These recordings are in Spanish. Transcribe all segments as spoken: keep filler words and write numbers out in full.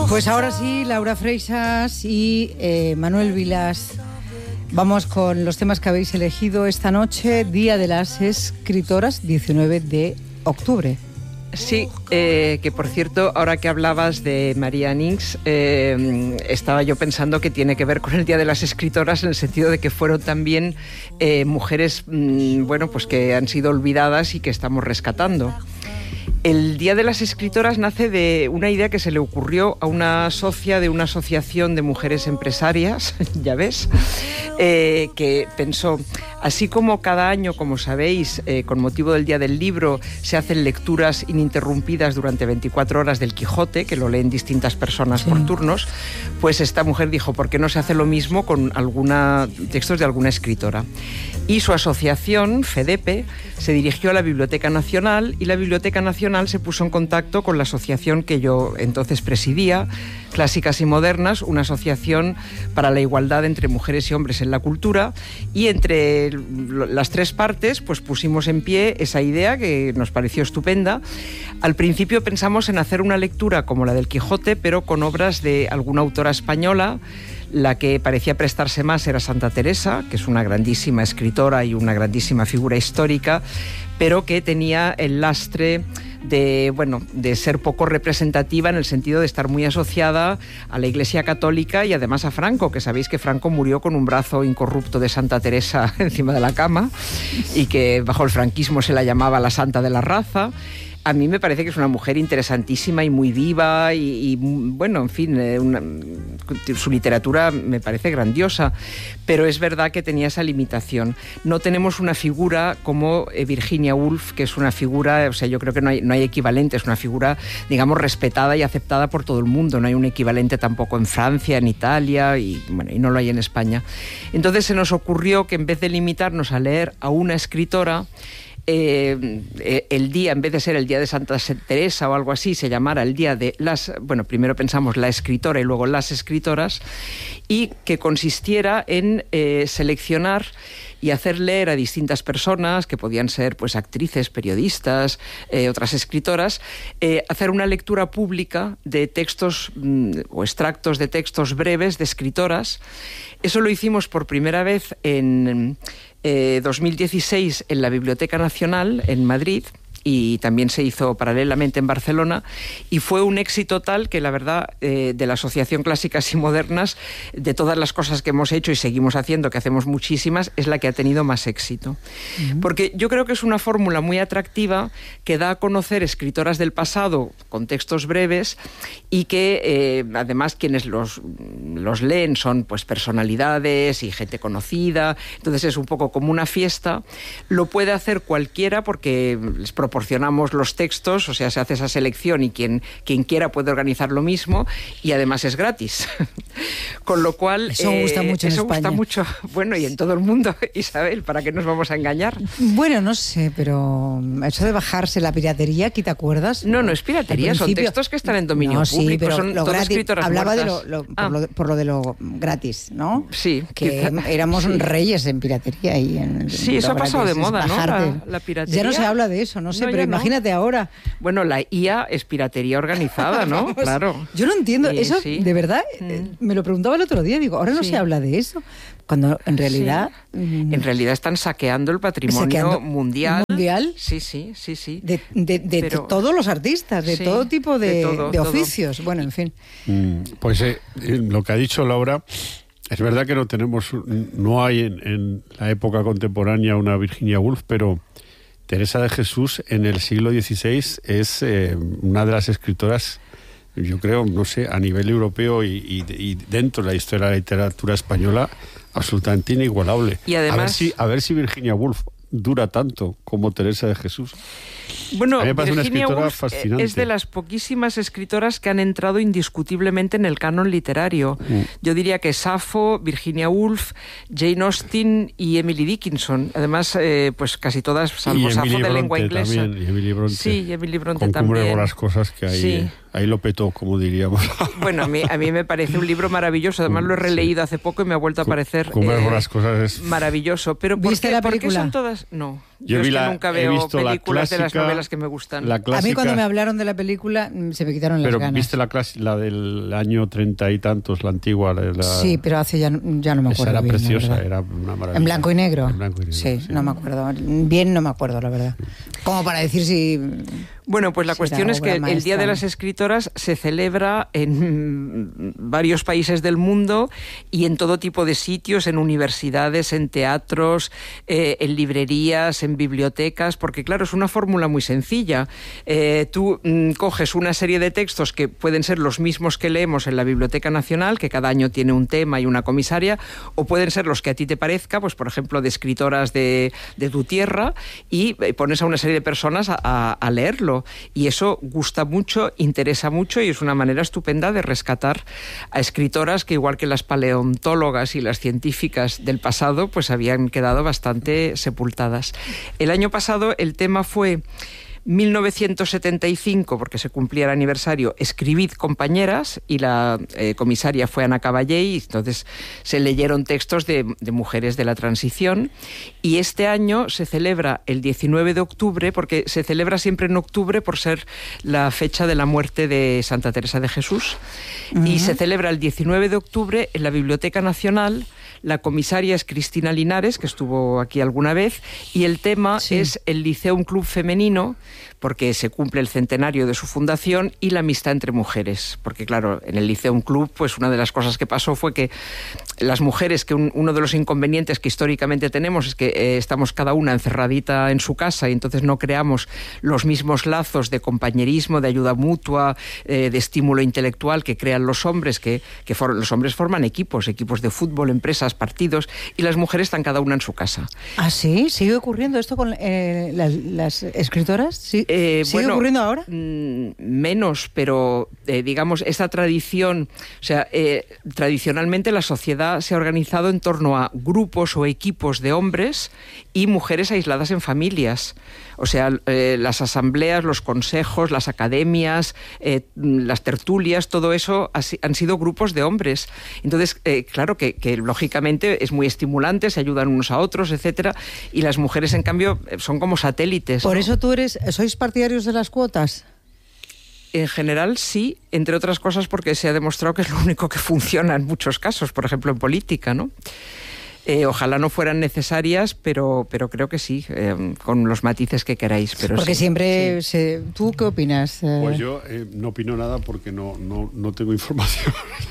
Pues ahora sí, Laura Freixas y eh, Manuel Vilas. Vamos con los temas que habéis elegido esta noche, Día de las Escritoras, diecinueve de octubre. Sí, eh, que por cierto, ahora que hablabas de María Nix, eh, estaba yo pensando que tiene que ver con el Día de las Escritoras en el sentido de que fueron también eh, mujeres, mmm, bueno, pues que han sido olvidadas y que estamos rescatando. El Día de las Escritoras nace de una idea que se le ocurrió a una socia de una asociación de mujeres empresarias, ya ves, eh, que pensó, así como cada año, como sabéis, eh, con motivo del Día del Libro, se hacen lecturas ininterrumpidas durante veinticuatro horas del Quijote, que lo leen distintas personas sí. por turnos, pues esta mujer dijo, ¿por qué no se hace lo mismo con alguna, textos de alguna escritora? Y su asociación, FEDEPE, se dirigió a la Biblioteca Nacional y la Biblioteca Nacional se puso en contacto con la asociación que yo entonces presidía, Clásicas y Modernas, una asociación para la igualdad entre mujeres y hombres en la cultura, y entre las tres partes pues pusimos en pie esa idea que nos pareció estupenda. Al principio pensamos en hacer una lectura como la del Quijote, pero con obras de alguna autora española. La que parecía prestarse más era Santa Teresa, que es una grandísima escritora y una grandísima figura histórica, pero que tenía el lastre de, bueno, de ser poco representativa en el sentido de estar muy asociada a la Iglesia Católica y además a Franco, que sabéis que Franco murió con un brazo incorrupto de Santa Teresa encima de la cama y que bajo el franquismo se la llamaba la Santa de la Raza. A mí me parece que es una mujer interesantísima y muy viva y, y bueno, en fin, eh, una, su literatura me parece grandiosa, pero es verdad que tenía esa limitación. No tenemos una figura como eh, Virginia Woolf, que es una figura, o sea, yo creo que no hay, no hay equivalente, es una figura, digamos, respetada y aceptada por todo el mundo. No hay un equivalente tampoco en Francia, en Italia y, bueno, y no lo hay en España. Entonces se nos ocurrió que en vez de limitarnos a leer a una escritora, Eh, eh, el día, en vez de ser el día de Santa Teresa o algo así, se llamara el día de las, bueno, primero pensamos la escritora y luego las escritoras, y que consistiera en eh, seleccionar y hacer leer a distintas personas, que podían ser pues actrices, periodistas, eh, otras escritoras, eh, hacer una lectura pública de textos mmm, o extractos de textos breves de escritoras. Eso lo hicimos por primera vez en eh, dos mil dieciséis en la Biblioteca Nacional en Madrid, y también se hizo paralelamente en Barcelona, y fue un éxito tal que la verdad eh, de la Asociación Clásicas y Modernas, de todas las cosas que hemos hecho y seguimos haciendo, que hacemos muchísimas, es la que ha tenido más éxito. Uh-huh. Porque yo creo que es una fórmula muy atractiva que da a conocer escritoras del pasado con textos breves y que eh, además quienes los, los leen son pues personalidades y gente conocida, entonces es un poco como una fiesta. Lo puede hacer cualquiera porque les proponemos proporcionamos los textos, o sea, se hace esa selección y quien, quien quiera puede organizar lo mismo, y además es gratis. Con lo cual... Eso eh, gusta mucho en Eso España. gusta mucho, bueno, y en todo el mundo, Isabel, ¿para qué nos vamos a engañar? Bueno, no sé, pero eso de bajarse la piratería, ¿qué te acuerdas? No, no es piratería, son textos que están en dominio no, público, sí, pero son lo todas gratis, escritoras hablaba muertas. de lo, lo, ah. por, lo, por lo de lo gratis, ¿no? Sí. Que quizá, éramos sí. reyes en piratería. Y en, sí, en eso ha pasado gratis, de moda, ¿no? La, la Ya piratería. no se habla de eso, no sé, no, pero imagínate no. ahora. Bueno, la I A es piratería organizada, ¿no? Vamos, claro. Yo no entiendo, sí, eso sí. de verdad, mm. me lo preguntaba el otro día, digo, ahora no sí. se habla de eso, cuando en realidad... Sí. Mm, en realidad están saqueando el patrimonio saqueando mundial. ¿Mundial? Sí, sí, sí, sí. De, de, de, Pero, de todos los artistas, de sí, todo tipo de, de, todo, de oficios, todo. Bueno, en fin. Mm, pues eh, lo que ha dicho Laura... Es verdad que no tenemos, no hay en, en la época contemporánea una Virginia Woolf, pero Teresa de Jesús en el siglo dieciséis es eh, una de las escritoras, yo creo, no sé, a nivel europeo y, y, y dentro de la historia de la literatura española, absolutamente inigualable. Y además, a ver si, a ver si Virginia Woolf dura tanto como Teresa de Jesús. Bueno, a mí me parece Virginia una escritora Woolf fascinante. Es de las poquísimas escritoras que han entrado indiscutiblemente en el canon literario. Mm. Yo diría que Safo, Virginia Woolf, Jane Austen y Emily Dickinson. Además, eh, pues casi todas, salvo Safo de lengua inglesa. También, y Emily Bronte. Sí, y Emily Bronte con también. Cumbre las cosas que hay. Sí. Ahí lo petó, como diríamos. Bueno, a mí, a mí me parece un libro maravilloso. Además lo he releído sí. hace poco y me ha vuelto a parecer Cumbre eh, las cosas es maravilloso. Pero ¿por ¿Viste qué, la ¿por película? qué son todas? No. Yo, Yo vi es que la, nunca he veo visto películas la clásica, de las novelas que me gustan. La clásica, a mí cuando me hablaron de la película se me quitaron las pero ganas. Pero viste la, clase, la del año treinta y tantos, la antigua. La, sí, pero hace ya, ya no me acuerdo. Esa era bien, preciosa, era una maravilla. ¿En blanco y negro? En blanco y negro. Sí, sí, no me acuerdo. Bien no me acuerdo, la verdad. Como para decir si... Bueno, pues la si cuestión es que maestra. El Día de las Escritoras se celebra en varios países del mundo y en todo tipo de sitios, en universidades, en teatros, eh, en librerías, en bibliotecas, porque claro, es una fórmula muy sencilla. Eh, tú mm, coges una serie de textos que pueden ser los mismos que leemos en la Biblioteca Nacional, que cada año tiene un tema y una comisaria, o pueden ser los que a ti te parezca, pues por ejemplo de escritoras de, de tu tierra, y eh, pones a una serie de personas a, a, a leerlo. Y eso gusta mucho, interesa mucho y es una manera estupenda de rescatar a escritoras que, igual que las paleontólogas y las científicas del pasado, pues habían quedado bastante sepultadas. El año pasado el tema fue mil novecientos setenta y cinco, porque se cumplía el aniversario, Escribid, compañeras, y la eh, comisaria fue Ana Caballé, y entonces se leyeron textos de, de mujeres de la transición, y este año se celebra el diecinueve de octubre, porque se celebra siempre en octubre por ser la fecha de la muerte de Santa Teresa de Jesús, uh-huh. y se celebra el diecinueve de octubre en la Biblioteca Nacional. La comisaria es Cristina Linares, que estuvo aquí alguna vez, y el tema sí. es el Liceum Club Femenino, porque se cumple el centenario de su fundación, y la amistad entre mujeres. Porque claro, en el Liceum Club, pues una de las cosas que pasó fue que las mujeres, que un, uno de los inconvenientes que históricamente tenemos es que eh, estamos cada una encerradita en su casa y entonces no creamos los mismos lazos de compañerismo, de ayuda mutua, eh, de estímulo intelectual que crean los hombres, que, que for, los hombres forman equipos, equipos de fútbol, empresas, partidos, y las mujeres están cada una en su casa. ¿Ah, sí? ¿Sigue ocurriendo esto con eh, las, las escritoras? ¿Sí? Eh, ¿Sigue bueno, ocurriendo ahora? Mmm, menos, pero eh, digamos, esta tradición, o sea, eh, tradicionalmente la sociedad se ha organizado en torno a grupos o equipos de hombres y mujeres aisladas en familias. O sea, eh, las asambleas, los consejos, las academias, eh, las tertulias, todo eso ha, han sido grupos de hombres. Entonces, eh, claro que, que lógicamente es muy estimulante, se ayudan unos a otros, etcétera, y las mujeres, en cambio, son como satélites. Por ¿no? eso tú eres, ¿sois partidarios de las cuotas? En general sí, entre otras cosas porque se ha demostrado que es lo único que funciona en muchos casos, por ejemplo en política, ¿no? Eh, ojalá no fueran necesarias, pero, pero creo que sí, eh, con los matices que queráis. Pero porque sí, siempre... Sí. Se, ¿Tú qué opinas? Pues yo eh, no opino nada porque no, no, no tengo información.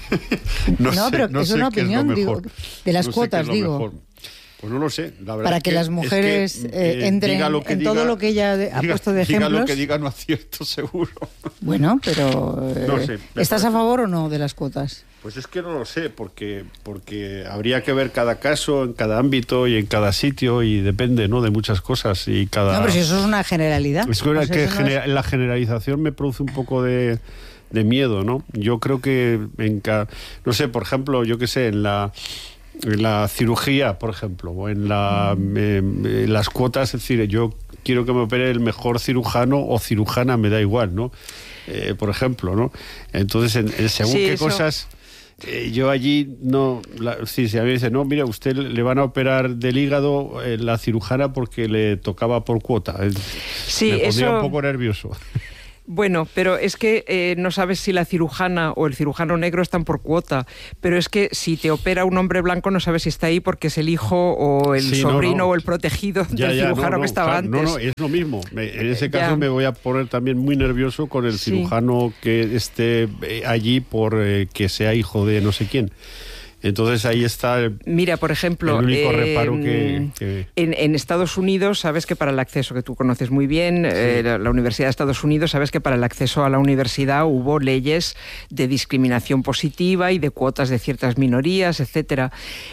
no, no sé, pero no es una opinión, es digo, de las no cuotas, digo. Mejor. Pues no lo sé, la verdad. Para que, que las mujeres es que, eh, entren que en diga, todo lo que ella diga, ha puesto de diga ejemplos. Diga lo que diga no acierto, seguro. Bueno, pero eh, no sé, ¿estás parece... a favor o no de las cuotas? Pues es que no lo sé, porque, porque habría que ver cada caso, en cada ámbito y en cada sitio, y depende, ¿no?, de muchas cosas. Y cada... No, pero si eso es una generalidad. Es que, pues que no gener... es... la generalización me produce un poco de, de miedo, ¿no? Yo creo que en cada... No sé, por ejemplo, yo qué sé, en la... en la cirugía, por ejemplo, o en la, eh, eh, las cuotas, es decir, yo quiero que me opere el mejor cirujano o cirujana, me da igual, ¿no? Eh, por ejemplo, ¿no? Entonces, en, en según sí, qué eso... cosas, eh, yo allí no... La, sí, si a mí me dice, no, mira, usted le van a operar del hígado eh, la cirujana porque le tocaba por cuota. Sí, me pondría eso... un poco nervioso. Bueno, pero es que eh, no sabes si la cirujana o el cirujano negro están por cuota, pero es que si te opera un hombre blanco no sabes si está ahí porque es el hijo o el sí, sobrino no, no. o el protegido ya, del ya, cirujano no, no, que estaba claro, antes. No, no, es lo mismo. Me, en ese caso ya. me voy a poner también muy nervioso con el sí. cirujano que esté allí por eh, que sea hijo de no sé quién. Entonces ahí está el, Mira, por ejemplo, el único eh, reparo que... que... En, en Estados Unidos, sabes que para el acceso, que tú conoces muy bien, sí. eh, la, la Universidad de Estados Unidos, sabes que para el acceso a la universidad hubo leyes de discriminación positiva y de cuotas de ciertas minorías, etcétera.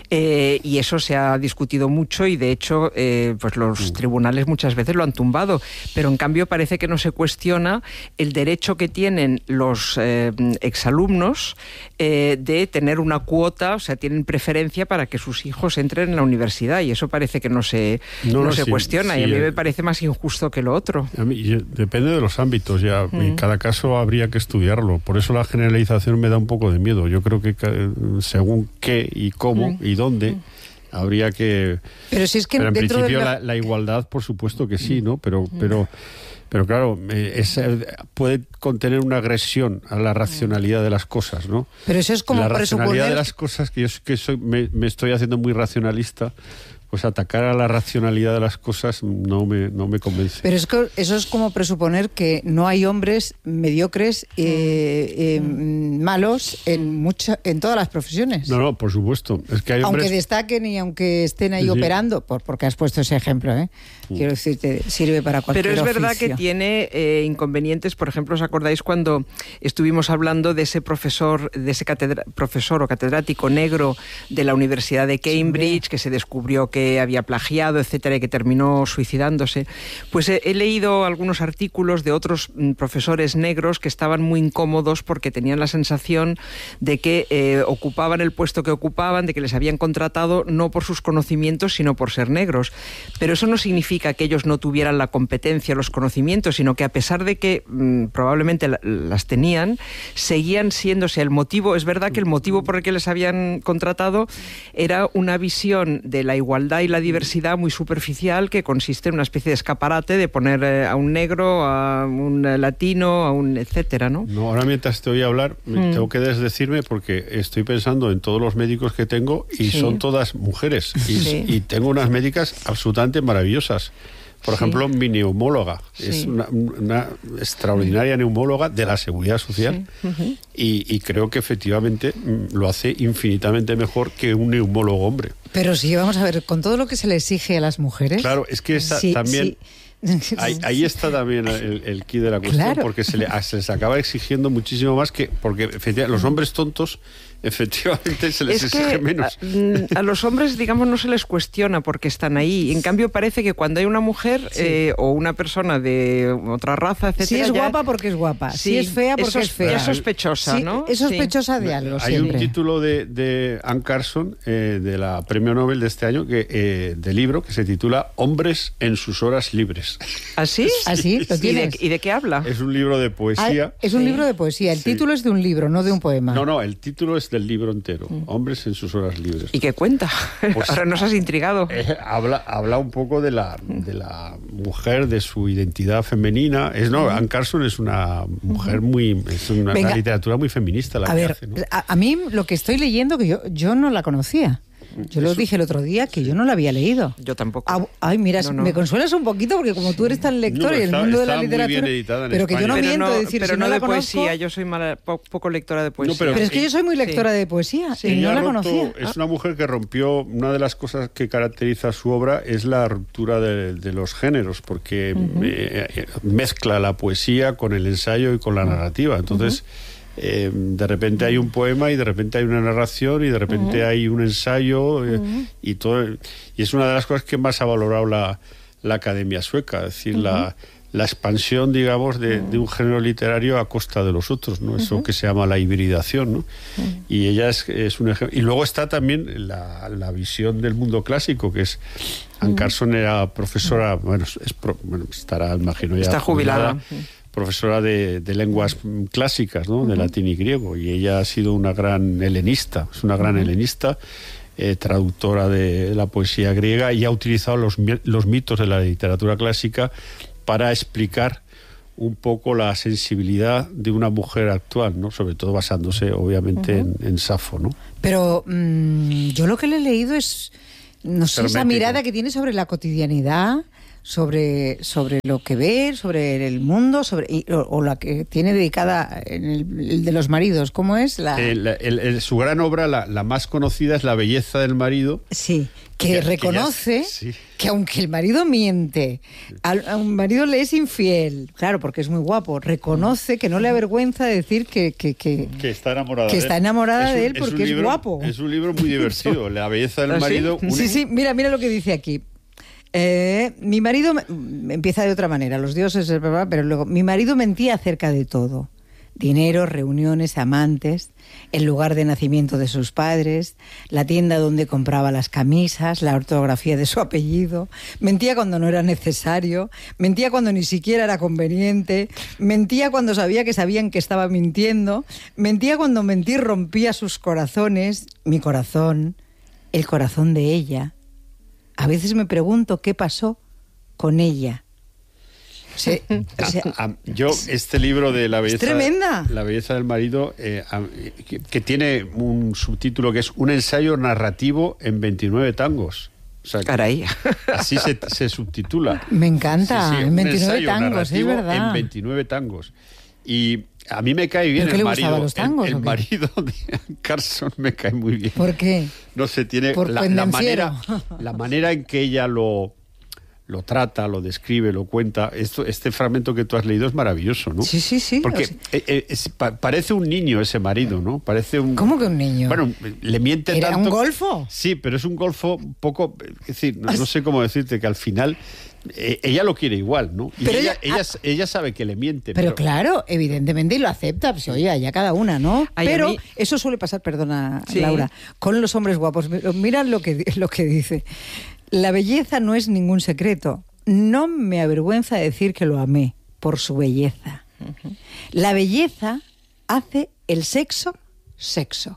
Eh, y eso se ha discutido mucho y, de hecho, eh, pues los mm. tribunales muchas veces lo han tumbado. Pero, en cambio, parece que no se cuestiona el derecho que tienen los eh, exalumnos eh, de tener una cuota. O sea, tienen preferencia para que sus hijos entren en la universidad y eso parece que no se, no, no se sí, cuestiona sí, y a mí eh, me parece más injusto que lo otro. A mí, depende de los ámbitos ya, mm. en cada caso habría que estudiarlo, por eso la generalización me da un poco de miedo. Yo creo que según qué y cómo mm. y dónde, habría que... Pero si es que pero en dentro principio de la... la, la igualdad, por supuesto que sí, ¿no? Pero, pero, pero claro, es, puede contener una agresión a la racionalidad de las cosas, ¿no? Pero eso es como la presuponer... racionalidad de las cosas, que yo que soy, me, me estoy haciendo muy racionalista, pues atacar a la racionalidad de las cosas no me, no me convence. Pero es que eso es como presuponer que no hay hombres mediocres, eh, eh, malos en mucha, en todas las profesiones. No, no, por supuesto. Es que hay hombres... Aunque destaquen y aunque estén ahí sí. operando, por, porque has puesto ese ejemplo, ¿eh? Mm. Quiero decirte, sirve para cualquier Pero es oficio. verdad que tiene eh, inconvenientes. Por ejemplo, ¿os acordáis cuando estuvimos hablando de ese profesor, de ese catedra, profesor o catedrático negro de la Universidad de Cambridge, sí, que se descubrió que había plagiado, etcétera, y que terminó suicidándose? Pues he, he leído algunos artículos de otros mm, profesores negros que estaban muy incómodos porque tenían la sensación de que eh, ocupaban el puesto que ocupaban, de que les habían contratado no por sus conocimientos, sino por ser negros. Pero eso no significa que ellos no tuvieran la competencia, los conocimientos, sino que a pesar de que mmm, probablemente la, las tenían, seguían siéndose el motivo. Es verdad que el motivo por el que les habían contratado era una visión de la igualdad y la diversidad muy superficial, que consiste en una especie de escaparate de poner eh, a un negro, a un latino, a un etcétera, ¿no? No, ahora mientras te oí hablar, mm. tengo que desdecirme porque estoy pensando en todos los médicos que tengo y sí. son todas mujeres. Y, sí. y tengo unas médicas absolutamente maravillosas. Por sí. ejemplo, mi neumóloga sí. es una, una extraordinaria neumóloga de la Seguridad Social sí. uh-huh. y, y creo que efectivamente lo hace infinitamente mejor que un neumólogo hombre. Pero sí, vamos a ver, con todo lo que se le exige a las mujeres... Claro, es que esa, sí, también... Sí. Ahí, ahí está también el, el quid de la cuestión, claro. porque se, le, se les acaba exigiendo muchísimo más que... Porque efectivamente los hombres tontos... efectivamente se les es exige que menos. A, a los hombres, digamos, no se les cuestiona porque están ahí. En cambio, parece que cuando hay una mujer sí. eh, o una persona de otra raza, etcétera... Si es ya... guapa, porque es guapa. Sí. Si es fea, porque es, es fea. Es sospechosa, sí, ¿no? Es sospechosa sí. de algo Hay siempre. un título de, de Anne Carson, eh, de la Premio Nobel de este año, que eh, de libro, que se titula Hombres en sus horas libres. ¿Ah, sí? ¿Ah, sí? ¿Lo tienes? ¿Y de, ¿Y de qué habla? Es un libro de poesía. Ah, es un sí. libro de poesía. El sí. título es de un libro, no de un poema. No, no, el título es del libro entero. Hombres en sus horas libres. ¿Y qué cuenta? Pues, ahora nos has intrigado. Eh, habla, habla un poco de la, de la mujer, de su identidad femenina. Es, no, uh-huh. Anne Carson es una mujer muy... Es una, una literatura muy feminista la a que ver, hace, ¿no? a, a mí lo que estoy leyendo, que yo, yo no la conocía. Yo lo dije el otro día que sí. yo no la había leído. Yo tampoco. Ah, ay, mira, no, no. me consuelas un poquito porque como tú eres tan lector no, y está, el mundo de la literatura, muy bien editada en pero que España. yo no pero miento, no, decir, pero si no, no de la conozco, poesía. Yo soy mala, po, poco lectora de poesía. No, pero, pero es que yo soy muy lectora sí. de poesía sí. y no la roto, conocía. Es una mujer que rompió, una de las cosas que caracteriza su obra es la ruptura de, de los géneros, porque uh-huh. eh, mezcla la poesía con el ensayo y con la narrativa. Entonces... Uh-huh. Eh, de repente hay un poema y de repente hay una narración y de repente uh-huh. hay un ensayo eh, uh-huh. y todo, y es una de las cosas que más ha valorado la, la Academia Sueca, es decir, uh-huh. la, la expansión, digamos, de, uh-huh. de un género literario a costa de los otros, ¿no? Eso uh-huh. que se llama la hibridación, ¿no? Uh-huh. Y ella es, es un ejemplo. Y luego está también la, la visión del mundo clásico, que es Anne Carson era profesora, bueno, es pro, bueno estará, imagino ya está jubilada, jubilada profesora de, de lenguas clásicas, ¿no? Uh-huh. De latín y griego, y ella ha sido una gran helenista, es una gran uh-huh. helenista, eh, traductora de la poesía griega, y ha utilizado los, los mitos de la literatura clásica para explicar un poco la sensibilidad de una mujer actual, ¿no? Sobre todo basándose, obviamente, uh-huh. en, en Safo, ¿no? Pero mmm, yo lo que le he leído es, no sé, esa mirada que tiene sobre la cotidianidad, sobre, sobre lo que ve, sobre el mundo, sobre o, o la que tiene dedicada en el, el de los maridos. ¿Cómo es? La... El, el, el, su gran obra, la, la más conocida, es La belleza del marido. Sí, que, que reconoce que, ya, sí. que aunque el marido miente, al, a un marido le es infiel, claro, porque es muy guapo, reconoce que no le avergüenza decir que, que, que, que está enamorada, que de, está él. enamorada Es un, de él porque es, libro, es guapo. Es un libro muy divertido, La belleza del ¿Ah, marido. sí? Un... Sí, sí, mira, mira lo que dice aquí. Eh, mi marido empieza de otra manera, los dioses, pero luego mi marido mentía acerca de todo: dinero, reuniones, amantes, el lugar de nacimiento de sus padres, la tienda donde compraba las camisas, la ortografía de su apellido. Mentía cuando no era necesario, mentía cuando ni siquiera era conveniente, mentía cuando sabía que sabían que estaba mintiendo, mentía cuando mentir rompía sus corazones, mi corazón, el corazón de ella. A veces me pregunto qué pasó con ella. O sea, o sea, a, a, yo, este libro de la belleza, es tremenda. La belleza del marido, eh, a, que, que tiene un subtítulo que es un ensayo narrativo en veintinueve tangos. O sea, caray. Así se, se subtitula. Me encanta, sí, sí, en veintinueve tangos, es verdad. En veintinueve tangos. Y a mí me cae bien ¿Por qué el le marido. gustaban los tangos, el, o el qué? marido de Anne Carson me cae muy bien. ¿Por qué? No sé, tiene Por la, la pendenciero. manera, la manera en que ella lo, lo trata, lo describe, lo cuenta. Esto, este fragmento que tú has leído es maravilloso, ¿no? Sí, sí, sí. Porque o sea, eh, eh, es, pa, parece un niño ese marido, ¿no? Parece un. ¿Cómo que un niño? Bueno, le miente ¿Era tanto. un golfo? Sí, pero es un golfo un poco. Es decir, no, no sé cómo decirte que al final. Eh, ella lo quiere igual, ¿no? Y Pero ella, ella- ella, ella sabe que le miente. Pero, Pero, claro, evidentemente, y lo acepta, pues oye, ya cada una, ¿no? Ay, a Pero mí- eso suele pasar, perdona, Sí. Laura, con los hombres guapos. Mira lo que, lo que dice. La belleza no es ningún secreto. No me avergüenza decir que lo amé por su belleza. La belleza hace el sexo sexo.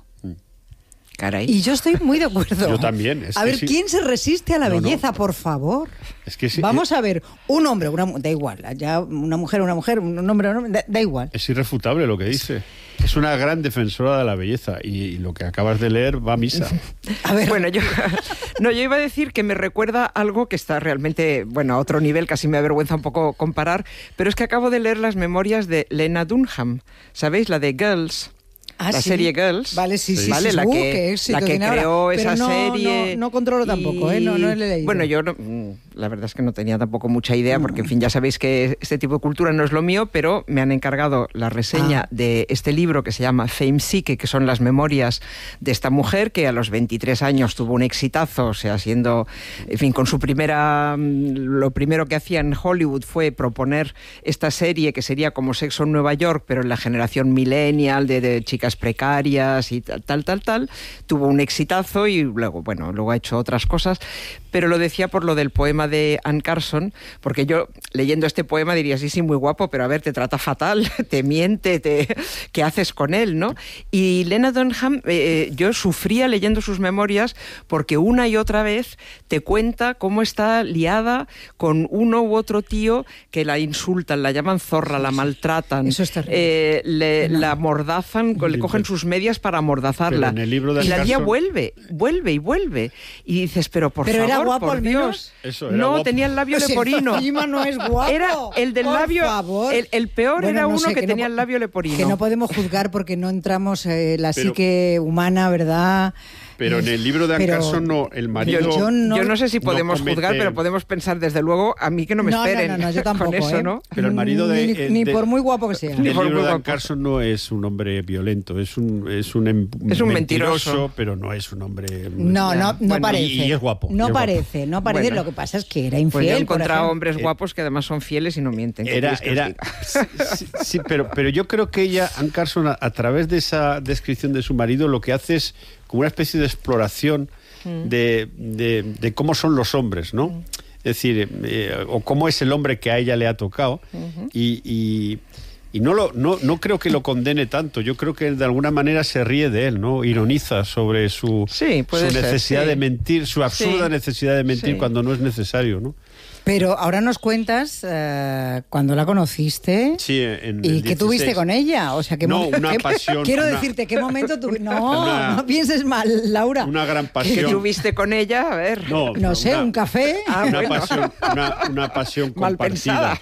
Caray. Y yo estoy muy de acuerdo. Yo también, es a que ver, sí. ¿quién se resiste a la No, no. belleza, por favor? Es que sí, Vamos eh, a ver, un hombre, una mu- da igual, ya una mujer, una mujer, un hombre, un hombre, da, da igual. es irrefutable lo que dice. Es una gran defensora de la belleza y, y lo que acabas de leer va a misa. A ver, Bueno, yo, no, yo iba a decir que me recuerda algo que está realmente, bueno, a otro nivel, casi me avergüenza un poco comparar, pero es que acabo de leer las memorias de Lena Dunham, ¿sabéis? La de Girls. Ah, la sí. serie Girls. Vale, sí, sí, ¿vale? sí. La Uh, que, qué éxito la que tiene ahora. creó Pero esa no, serie. no- no controlo tampoco, ¿eh? No- no le he leído. Bueno, yo no- la verdad es que no tenía tampoco mucha idea, porque en fin, ya sabéis que este tipo de cultura no es lo mío, pero me han encargado la reseña Ah. de este libro que se llama Fame Psyche, que son las memorias de esta mujer que a los veintitrés años tuvo un exitazo, o sea, siendo, en fin, con su primera, mm, lo primero que hacía en Hollywood fue proponer esta serie que sería como Sexo en Nueva York, pero en la generación millennial de, de chicas precarias y tal, tal, tal, tal. Tuvo un exitazo y luego, bueno, luego ha hecho otras cosas, pero lo decía por lo del poema de Anne Carson, porque yo leyendo este poema diría, sí, sí, muy guapo, pero a ver, te trata fatal, te miente, te... ¿qué haces con él, no? Y Lena Dunham, eh, yo sufría leyendo sus memorias porque una y otra vez te cuenta cómo está liada con uno u otro tío que la insultan, la llaman zorra, la maltratan, Eso es terrible. eh, le, No. la amordazan, le cogen sus medias para amordazarla. Pero en el libro de y la Anne tía Carson- vuelve, vuelve y vuelve. Y dices, pero por Pero favor, era guapo por al Dios. menos. Eso, era no, guapo. tenía el labio Pues leporino. encima no es guapo. Era el del Por labio, favor. el, el peor Bueno, era no uno sé, que, no tenía po- el labio leporino. Que no podemos juzgar porque no entramos en la Pero- psique humana, ¿verdad? Pero en el libro de Anne Pero- Carson no, el marido. Yo Yo no- no, sé si no podemos comete- juzgar, pero podemos pensar desde luego a mí que no me no, esperen no, no, no, yo tampoco, con eso, ¿eh? ¿no? Pero el marido de- Ni, eh, ni de- por muy guapo que sea. Ni El por libro muy de Anne guapo. Carson no es un hombre violento, es un es un, em- Es un mentiroso. pero no es un hombre. No, Ya. no, no Bueno, parece. y- y es guapo, No y es guapo. parece, no parece. Bueno. Lo que pasa es que era infiel. Pues yo he por encontrado ejemplo. hombres guapos que además son fieles y no mienten. ¿Qué Era, queréis que os era, diga? sí, sí, pero, pero yo creo que ella, Anne Carson, a, a través de esa descripción de su marido, lo que hace es como una especie de exploración de, de, de cómo son los hombres, ¿no? Es decir, eh, o cómo es el hombre que a ella le ha tocado. Y, y, y no, lo, no, no creo que lo condene tanto. Yo creo que de alguna manera se ríe de él, ¿no? Ironiza sobre su, Sí, puede su ser, necesidad sí. de mentir, su absurda Sí. necesidad de mentir Sí. cuando no es necesario, ¿no? Pero ahora nos cuentas eh, cuando la conociste Sí, en y el qué tuviste dieciséis. con ella. O sea, ¿qué No, mo- una qué- pasión, Quiero una- decirte, ¿qué momento tuviste? No, Una- no pienses mal, Laura. Una gran ¿Qué pasión. tuviste con ella? A ver. No, No sé, una- un café. Ah, una, bueno. pasión, una, una pasión Mal compartida.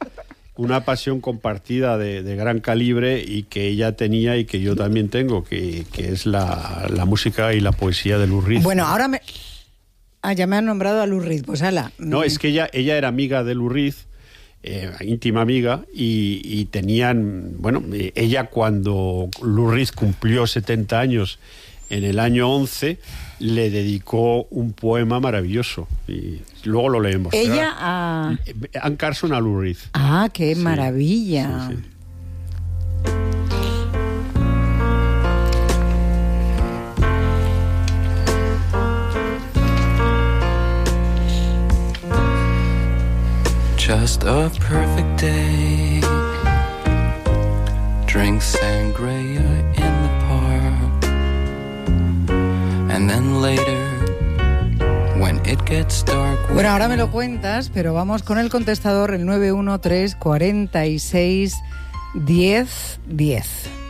Una pasión compartida de, de gran calibre y que ella tenía y que yo también tengo, que, que es la, la música y la poesía de Lou Reed. Bueno, ahora me... Ah, ya me han nombrado a Lou Reed, pues ala. No, es que ella, ella era amiga de Lou Reed, eh, íntima amiga, y, y tenían, bueno, eh, ella cuando Lou Reed cumplió setenta años, en el año once, le dedicó un poema maravilloso, y luego lo leemos. Ella a... Anne Carson a Lou Reed. Ah, qué Sí, maravilla. sí, sí. Just a perfect day. Drink sangria in the park. And then later it gets dark. Bueno, ahora me lo cuentas, pero vamos con el contestador, el nueve uno tres cuarenta y seis diez diez.